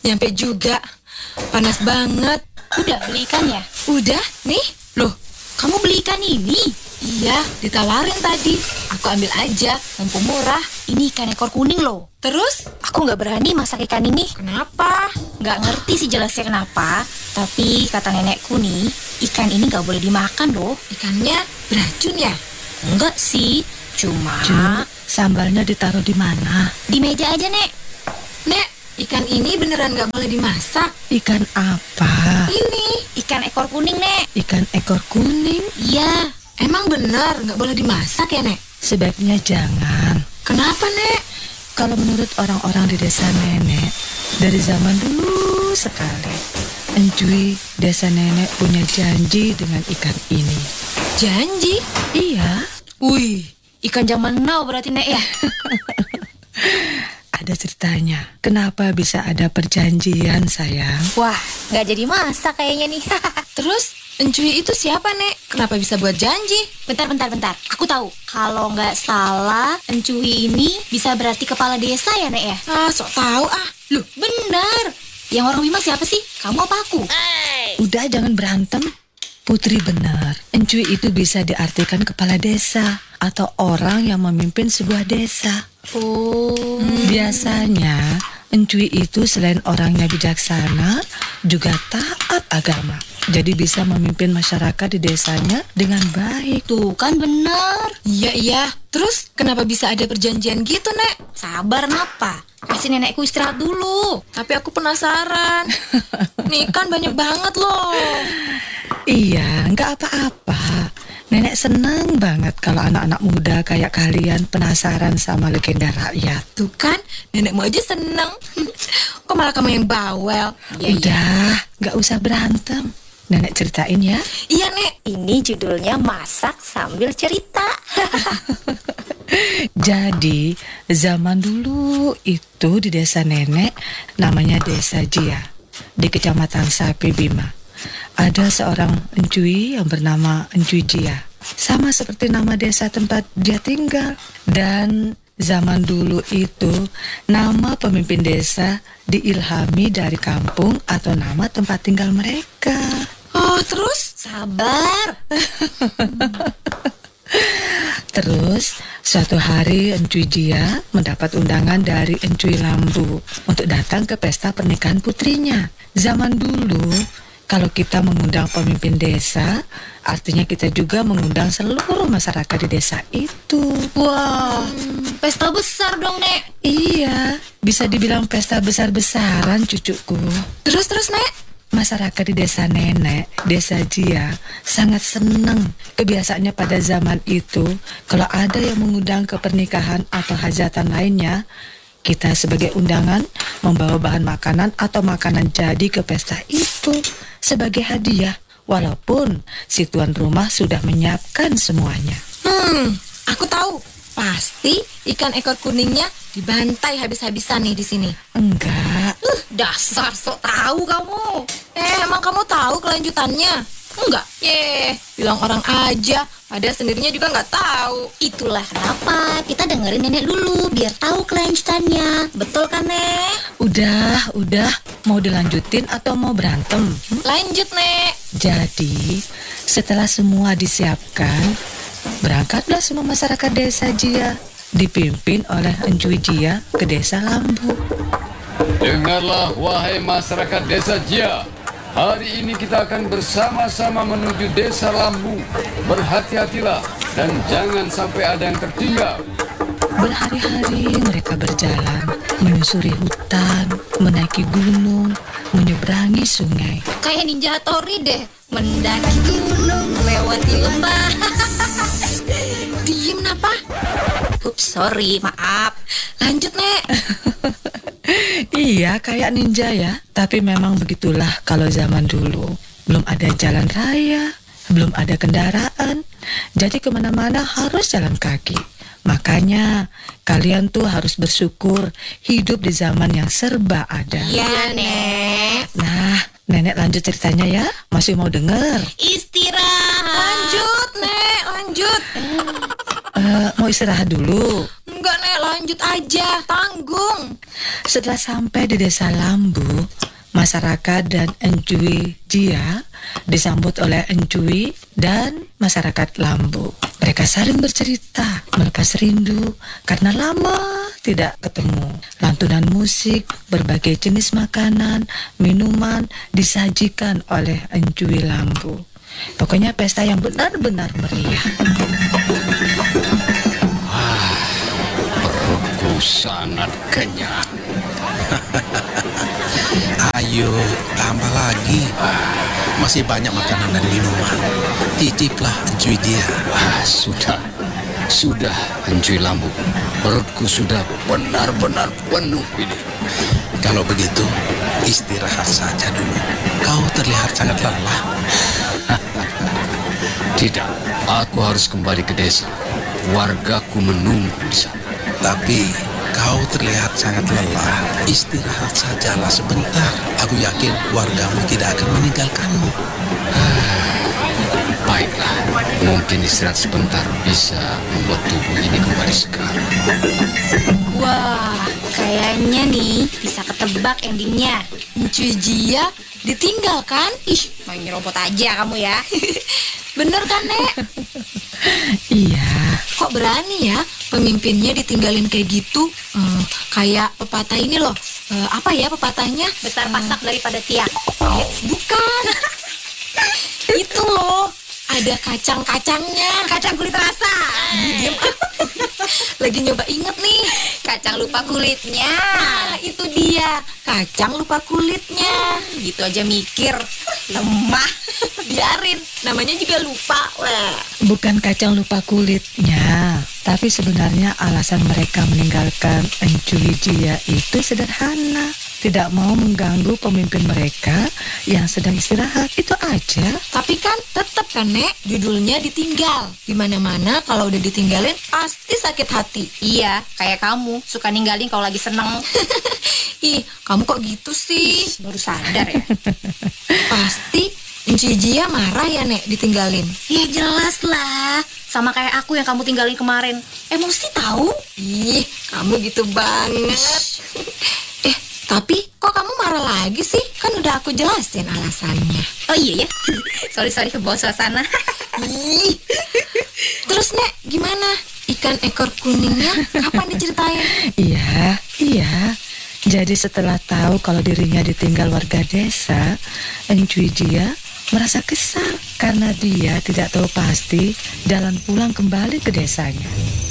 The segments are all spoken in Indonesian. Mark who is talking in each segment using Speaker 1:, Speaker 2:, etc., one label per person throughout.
Speaker 1: nyampe juga. Panas banget.
Speaker 2: Udah beli ikannya?
Speaker 1: Udah, nih. Loh,
Speaker 2: Kamu beli ikan ini?
Speaker 1: iya, ditawarin tadi. Aku ambil aja, mumpung murah.
Speaker 2: Ini ikan ekor kuning loh.
Speaker 1: Terus,
Speaker 2: Aku nggak berani masak ikan ini.
Speaker 1: kenapa?
Speaker 2: Nggak ngerti sih jelasnya kenapa. Tapi kata nenekku nih, ikan ini nggak boleh dimakan loh.
Speaker 1: Ikannya beracun ya?
Speaker 2: Enggak sih, cuma
Speaker 3: Sambalnya ditaruh di mana?
Speaker 2: di meja aja, Nek.
Speaker 1: Nek, ikan ini beneran gak boleh dimasak.
Speaker 3: Ikan apa?
Speaker 1: Ini,
Speaker 2: Ikan ekor kuning, Nek.
Speaker 3: Ikan ekor kuning?
Speaker 2: Iya,
Speaker 1: emang bener gak boleh dimasak ya, Nek?
Speaker 3: Sebaiknya jangan.
Speaker 1: Kenapa, Nek?
Speaker 3: Kalau menurut orang-orang di desa nenek, dari zaman dulu sekali, Encui desa nenek punya janji dengan ikan ini.
Speaker 1: Janji?
Speaker 3: Iya,
Speaker 1: Wih,
Speaker 2: ikan zaman now berarti, Nek ya.
Speaker 3: ada ceritanya. Kenapa bisa ada perjanjian, sayang?
Speaker 2: Wah, nggak jadi masak kayaknya nih.
Speaker 1: terus Encui itu siapa, Nek? Kenapa bisa buat janji?
Speaker 2: Bentar. Aku tahu. Kalau nggak salah, Encui ini bisa berarti kepala desa ya, Nek ya?
Speaker 1: Ah, sok tahu ah.
Speaker 2: Loh, benar. Yang orang Wima siapa sih? Kamu apa aku?
Speaker 3: Udah, jangan berantem. Putri benar, Encui itu bisa diartikan kepala desa atau orang yang memimpin sebuah desa.
Speaker 2: Oh,
Speaker 3: Biasanya Encui itu selain orangnya bijaksana, juga taat agama. Jadi bisa memimpin masyarakat di desanya dengan baik.
Speaker 2: tuh kan benar.
Speaker 1: Iya. Terus kenapa bisa ada perjanjian gitu, Nek?
Speaker 2: Sabar napa? Kasih nenekku istirahat dulu.
Speaker 1: Tapi aku penasaran. Nih ikan banyak banget loh.
Speaker 3: Iya, nggak apa-apa. Nenek senang banget kalau anak-anak muda kayak kalian penasaran sama legenda rakyat.
Speaker 1: Tuh kan, nenekmu aja seneng. Kok malah kamu yang bawel?
Speaker 3: Udah, nggak usah berantem. Nenek ceritain ya.
Speaker 1: Iya, Nek.
Speaker 2: Ini judulnya masak sambil cerita.
Speaker 3: Jadi, zaman dulu itu di desa nenek, namanya Desa Jia, di Kecamatan Sapi Bima. Ada seorang encui yang bernama Encui Jia, sama seperti nama desa tempat dia tinggal. Dan zaman dulu itu, nama pemimpin desa diilhami dari kampung atau nama tempat tinggal mereka.
Speaker 1: Oh, terus?
Speaker 2: Sabar.
Speaker 3: Terus, suatu hari Encui Jia mendapat undangan dari Encui Lambu untuk datang ke pesta pernikahan putrinya. Zaman dulu, kalau kita mengundang pemimpin desa, artinya kita juga mengundang seluruh masyarakat di desa itu.
Speaker 2: Wah, pesta besar dong, Nek.
Speaker 3: Iya, bisa dibilang pesta besar-besaran, cucuku.
Speaker 1: Terus, Nek?
Speaker 3: Masyarakat di desa nenek, desa Jia, sangat senang. Kebiasaannya pada zaman itu, kalau ada yang mengundang ke pernikahan atau hajatan lainnya, kita sebagai undangan membawa bahan makanan atau makanan jadi ke pesta itu sebagai hadiah, walaupun si tuan rumah sudah menyiapkan semuanya.
Speaker 1: Aku tahu. Pasti ikan ekor kuningnya dibantai habis-habisan nih di sini.
Speaker 3: Enggak,
Speaker 2: Dasar sok tahu kamu.
Speaker 1: Emang kamu tahu kelanjutannya? Enggak. Bilang orang aja. Padahal sendirinya juga nggak tahu.
Speaker 2: Itulah kenapa kita dengerin nenek dulu biar tahu kelanjutannya. Betul kan, Nek?
Speaker 3: udah, mau dilanjutin atau mau berantem?
Speaker 1: Lanjut, Nek.
Speaker 3: Jadi, setelah semua disiapkan, berangkatlah semua masyarakat desa Jia, dipimpin oleh Encui Jia ke desa Lambu.
Speaker 4: Dengarlah wahai masyarakat desa Jia. Hari ini kita akan bersama-sama menuju desa Lambu. Berhati-hatilah dan jangan sampai ada yang tertinggal.
Speaker 3: Berhari-hari mereka berjalan, menyusuri hutan, menaiki gunung, menyeberangi sungai.
Speaker 2: Kayak Ninja Tori deh. Mendaki gunung, melewati lembah.
Speaker 1: Diem napa?
Speaker 2: Ups, sorry, maaf.
Speaker 1: Lanjut, Nek.
Speaker 3: Iya, kayak ninja ya. Tapi memang begitulah kalau zaman dulu. Belum ada jalan raya, belum ada kendaraan. Jadi kemana-mana harus jalan kaki. Makanya kalian tuh harus bersyukur hidup di zaman yang serba ada.
Speaker 2: Iya, Nek.
Speaker 3: Nah, nenek lanjut ceritanya ya. Masih mau denger?
Speaker 2: Istirahat.
Speaker 1: Lanjut, Nek. Lanjut.
Speaker 3: Mau istirahat dulu?
Speaker 1: Enggak Enggak, Nek, lanjut aja. Tanggung.
Speaker 3: Setelah sampai di desa Lambu, masyarakat dan Encuy Jia disambut oleh Encuy dan masyarakat Lambu. Mereka saling bercerita, melepas rindu karena lama tidak ketemu. Lantunan musik, berbagai jenis makanan, minuman disajikan oleh Encuy Lambu. Pokoknya pesta yang benar-benar meriah.
Speaker 4: Perutku sangat kenyang.
Speaker 5: Ayo, tambah lagi. Masih banyak makanan dan minuman. Titiplah Encuy dia.
Speaker 4: Sudah, Encuy Lambu. Perutku sudah benar-benar penuh ini.
Speaker 5: Kalau begitu, istirahat saja dulu. Kau terlihat sangat lelah.
Speaker 4: Tidak, aku harus kembali ke desa. Wargaku menunggu di sana.
Speaker 5: Tapi kau terlihat sangat lelah. Istirahat sajalah sebentar. Aku yakin wargamu tidak akan meninggalkanmu.
Speaker 4: Baiklah, mungkin istirahat sebentar bisa membuat tubuh ini kembali segar.
Speaker 2: Wah, kayaknya nih bisa ketebak endingnya.
Speaker 1: Encuy Jia ditinggalkan?
Speaker 2: Ih, main nyerobot aja kamu ya.
Speaker 1: Bener kan, Nek?
Speaker 3: Iya,
Speaker 1: Kok berani ya pemimpinnya ditinggalin kayak gitu? Kayak pepatah ini loh. Apa ya pepatahnya?
Speaker 2: Besar pasak daripada tiang.
Speaker 1: Bukan. Itu loh. Ada kacang-kacangnya.
Speaker 2: Kacang kulit rasa.
Speaker 1: Diam. Lagi nyoba inget nih.
Speaker 2: Kacang lupa kulitnya.
Speaker 1: Nah, itu dia. Kacang lupa kulitnya.
Speaker 2: Gitu aja mikir. Lemah.
Speaker 1: Biarin. Namanya juga lupa. Wah.
Speaker 3: bukan kacang lupa kulitnya, tapi sebenarnya alasan mereka meninggalkan Encuy Jia itu sederhana. Tidak mau mengganggu pemimpin mereka yang sedang istirahat, itu aja.
Speaker 1: Tapi kan tetap kan, Nek, judulnya ditinggal. Dimana-mana kalau udah ditinggalin pasti sakit hati.
Speaker 2: Iya, kayak kamu suka ninggalin kalau lagi seneng.
Speaker 1: Ih, kamu kok gitu sih?
Speaker 2: Baru sadar ya.
Speaker 1: Pasti Encuy Jia marah ya, Nek, ditinggalin.
Speaker 2: Ya jelas lah. Sama kayak aku yang kamu tinggalin kemarin. Emosi tahu?
Speaker 1: Ih, kamu gitu banget. Tapi kok kamu marah lagi sih? Kan udah aku jelasin alasannya.
Speaker 2: Oh iya ya. Sorry kebawa suasana.
Speaker 1: Ih. Terus, Nek, gimana? Ikan ekor kuningnya kapan diceritain?
Speaker 3: Iya. Jadi setelah tahu kalau dirinya ditinggal warga desa, Encuy Jia merasa kesal karena dia tidak tahu pasti jalan pulang kembali ke desanya.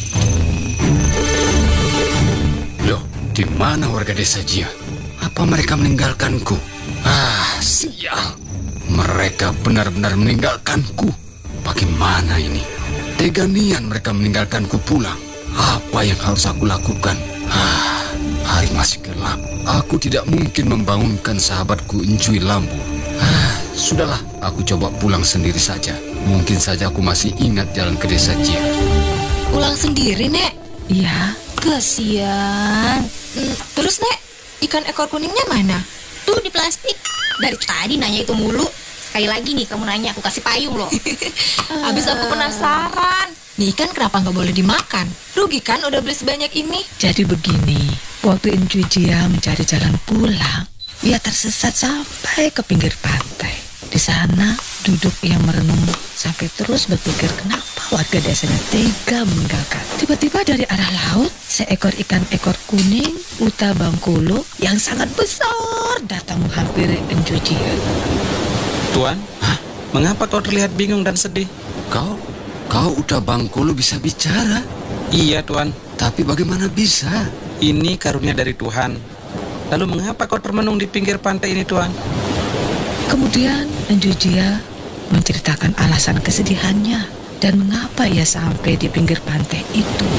Speaker 4: Loh, di mana warga desa Jia? Apa mereka meninggalkanku? Sial. Mereka benar-benar meninggalkanku. Bagaimana ini? Tega nian mereka meninggalkanku pulang. Apa yang harus aku lakukan? Hari masih gelap. Aku tidak mungkin membangunkan sahabatku Encuy Lambu. Sudahlah, aku coba pulang sendiri saja. Mungkin saja aku masih ingat jalan ke desa Jia.
Speaker 1: Pulang sendiri, Nek?
Speaker 3: Iya,
Speaker 2: Kesian.
Speaker 1: Terus, Nek, ikan ekor kuningnya mana?
Speaker 2: Tuh di plastik. Dari tadi nanya itu mulu. Sekali lagi nih kamu nanya, aku kasih payung loh.
Speaker 1: Habis aku penasaran. Nih kan kenapa nggak boleh dimakan? Rugi kan udah beli sebanyak ini?
Speaker 3: jadi begini. Waktu Encuy Jia mencari jalan pulang, ia tersesat sampai ke pinggir pantai. Di sana duduk ia merenung sampai terus berpikir kenapa warga desanya tega meninggalkan. Tiba-tiba dari arah laut, seekor ikan ekor kuning Uta Bangkulo yang sangat besar datang menghampiri Encuy Jia.
Speaker 6: Tuan, mengapa kau terlihat bingung dan sedih?
Speaker 4: Kau udah Bangkulo bisa bicara.
Speaker 6: Iya, Tuan.
Speaker 4: Tapi bagaimana bisa?
Speaker 6: Ini karunia dari Tuhan. Lalu mengapa kau termenung di pinggir pantai ini, Tuan?
Speaker 3: Kemudian Encuy Jia menceritakan alasan kesedihannya dan mengapa ia sampai di pinggir pantai itu.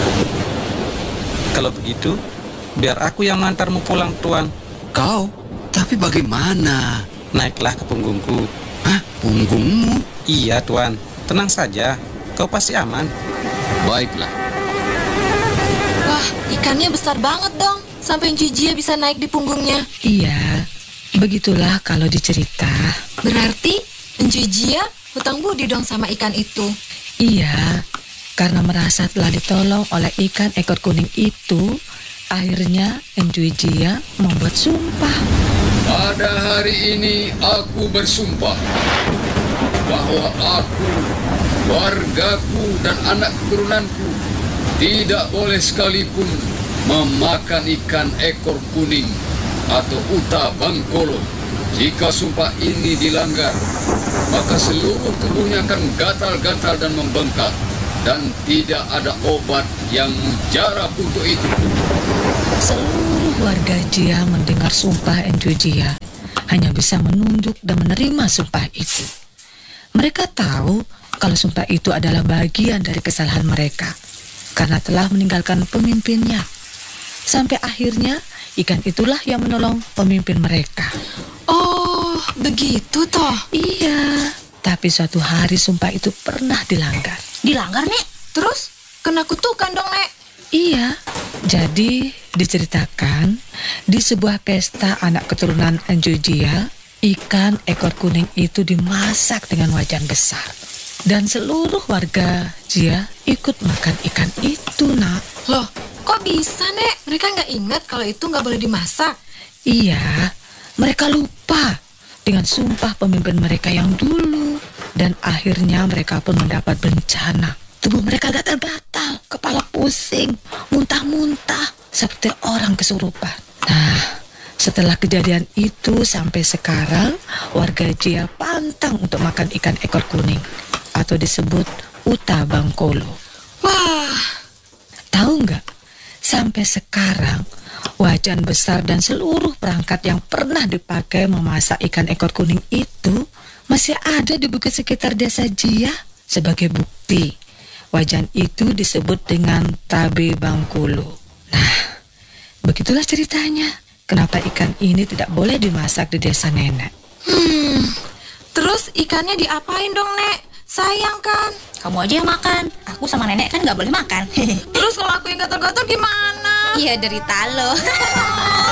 Speaker 6: Kalau begitu, biar aku yang mengantarmu pulang, Tuan.
Speaker 4: Kau? Tapi bagaimana?
Speaker 6: Naiklah ke punggungku.
Speaker 4: Punggungmu?
Speaker 6: Iya, Tuan. Tenang saja, kau pasti aman.
Speaker 4: Baiklah.
Speaker 1: Wah, ikannya besar banget dong. Sampai Encuy Jia bisa naik di punggungnya.
Speaker 3: Iya, begitulah kalau dicerita.
Speaker 1: Berarti Encuy Jia hutang budi dong sama ikan itu.
Speaker 3: Iya, Karena merasa telah ditolong oleh ikan ekor kuning itu, akhirnya Encuy Jia membuat sumpah.
Speaker 4: Pada hari ini aku bersumpah bahwa aku, wargaku, dan anak keturunanku tidak boleh sekalipun memakan ikan ekor kuning atau uta bangkolo. Jika sumpah ini dilanggar, maka seluruh tubuhnya akan gatal-gatal dan membengkak, dan tidak ada obat yang mujarab untuk itu.
Speaker 3: Seluruh warga Jia mendengar sumpah Encuy Jia, hanya bisa menunduk dan menerima sumpah itu. Mereka tahu kalau sumpah itu adalah bagian dari kesalahan mereka, karena telah meninggalkan pemimpinnya. Sampai akhirnya ikan itulah yang menolong pemimpin mereka.
Speaker 1: Oh, begitu toh.
Speaker 3: Iya, tapi suatu hari sumpah itu pernah dilanggar.
Speaker 2: Dilanggar, Nek?
Speaker 1: Terus kena kutukan dong, Nek.
Speaker 3: Iya, jadi diceritakan di sebuah pesta anak keturunan Encuy Jia, ikan ekor kuning itu dimasak dengan wajan besar. Dan seluruh warga Jia ikut makan ikan itu, Nak.
Speaker 1: Loh, kok bisa, Nek? Mereka nggak ingat kalau itu nggak boleh dimasak.
Speaker 3: Iya, mereka lupa dengan sumpah pemimpin mereka yang dulu. Dan akhirnya mereka pun mendapat bencana. Tubuh mereka gatal-gatal, kepala pusing, muntah-muntah, seperti orang kesurupan. Nah, setelah kejadian itu sampai sekarang, warga Jia pantang untuk makan ikan ekor kuning, atau disebut uta bangkolo.
Speaker 1: Wah,
Speaker 3: Tahu nggak? Sampai sekarang, wajan besar dan seluruh perangkat yang pernah dipakai memasak ikan ekor kuning itu masih ada di bukit sekitar desa Jia. Sebagai bukti, wajan itu disebut dengan tabe bangkolo. Nah, begitulah ceritanya. Kenapa ikan ini tidak boleh dimasak di desa nenek.
Speaker 1: terus ikannya diapain dong, Nek? Sayang kan.
Speaker 2: Kamu aja yang makan. Aku sama nenek kan nggak boleh makan.
Speaker 1: Terus kalau aku yang gatal-gatal gimana?
Speaker 2: Iya, derita lo.